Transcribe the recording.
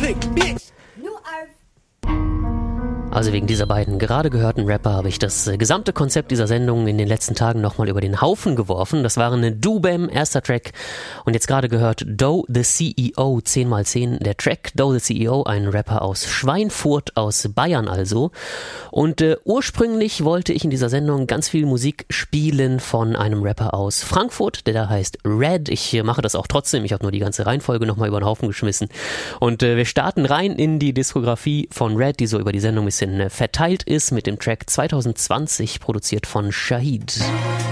Also wegen dieser beiden gerade gehörten Rapper habe ich das gesamte Konzept dieser Sendung in den letzten Tagen nochmal über den Haufen geworfen. Das waren Dubem, erster Track, und jetzt gerade gehört Doe the CEO, 10x10. Der Track Doe the CEO, ein Rapper aus Schweinfurt, aus Bayern also. Und ursprünglich wollte ich in dieser Sendung ganz viel Musik spielen von einem Rapper aus Frankfurt, der da heißt Red. Ich mache das auch trotzdem, ich habe nur die ganze Reihenfolge nochmal über den Haufen geschmissen. Und wir starten rein in die Diskografie von Red, die so über die Sendung ein bisschen verteilt ist, mit dem Track 2020, produziert von Shahid.